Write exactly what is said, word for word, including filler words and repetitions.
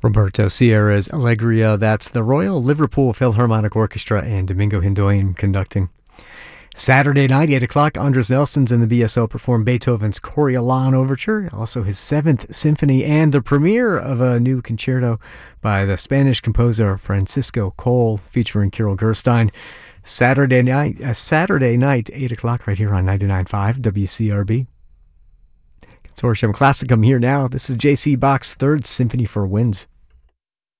Roberto Sierra's Allegria, that's the Royal Liverpool Philharmonic Orchestra and Domingo Hindoyan conducting. Saturday night, eight o'clock, Andres Nelsons and the B S O perform Beethoven's Coriolan Overture, also his seventh Symphony, and the premiere of a new concerto by the Spanish composer Francisco Cole, featuring Kirill Gerstein. Saturday night, uh, Saturday night, eight o'clock, right here on ninety-nine point five W C R B. Consortium Classicum here now. This is J C Bach's Third Symphony for Winds.